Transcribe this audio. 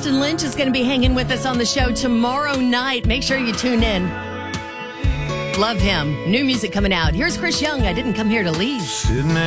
Austin Lynch is going to be hanging with us on the show tomorrow night. Make sure you tune in. Love him. New music coming out. Here's Chris Young. I didn't come here to leave.